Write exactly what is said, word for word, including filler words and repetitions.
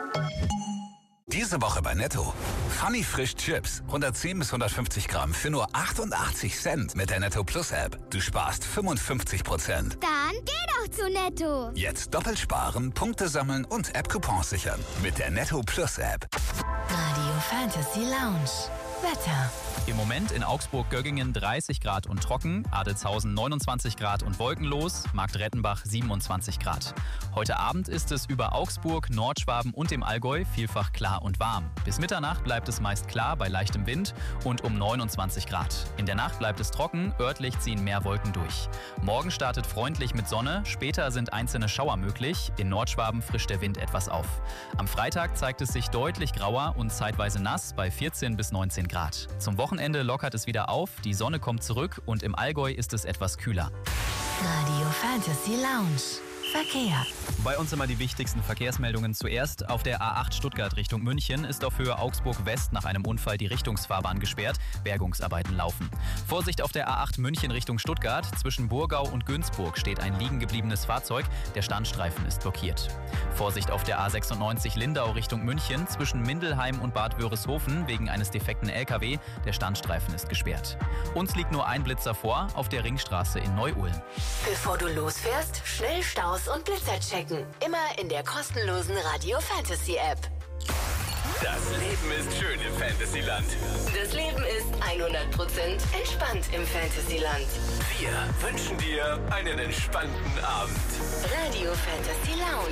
Diese Woche bei Netto. Funny Frisch Chips. hundertzehn bis hundertfünfzig Gramm für nur achtundachtzig Cent mit der Netto Plus App. Du sparst fünfundfünfzig Prozent. Dann geh doch zu Netto. Jetzt doppelt sparen, Punkte sammeln und App-Coupons sichern. Mit der Netto Plus App. Radio Fantasy Lounge. Wetter. Im Moment in Augsburg-Göggingen dreißig Grad und trocken, Adelzhausen neunundzwanzig Grad und wolkenlos, Marktrettenbach siebenundzwanzig Grad. Heute Abend ist es über Augsburg, Nordschwaben und dem Allgäu vielfach klar und warm. Bis Mitternacht bleibt es meist klar bei leichtem Wind und um neunundzwanzig Grad. In der Nacht bleibt es trocken, örtlich ziehen mehr Wolken durch. Morgen startet freundlich mit Sonne, später sind einzelne Schauer möglich, in Nordschwaben frischt der Wind etwas auf. Am Freitag zeigt es sich deutlich grauer und zeitweise nass bei vierzehn bis neunzehn Grad. Zum Wochenende lockert es wieder auf, die Sonne kommt zurück und im Allgäu ist es etwas kühler. Radio Fantasy Lounge. Verkehr. Bei uns immer die wichtigsten Verkehrsmeldungen zuerst. Auf der A acht Stuttgart Richtung München ist auf Höhe Augsburg West nach einem Unfall die Richtungsfahrbahn gesperrt. Bergungsarbeiten laufen. Vorsicht auf der A acht München Richtung Stuttgart. Zwischen Burgau und Günzburg steht ein liegen gebliebenes Fahrzeug. Der Standstreifen ist blockiert. Vorsicht auf der A sechsundneunzig Lindau Richtung München. Zwischen Mindelheim und Bad Wörishofen wegen eines defekten L K W. Der Standstreifen ist gesperrt. Uns liegt nur ein Blitzer vor auf der Ringstraße in Neu-Ulm. Bevor du losfährst, schnell Staus und Blitzer checken. Immer in der kostenlosen Radio Fantasy App. Das Leben ist schön im Fantasyland. Das Leben ist hundert Prozent entspannt im Fantasyland. Wir wünschen dir einen entspannten Abend. Radio Fantasy Lounge.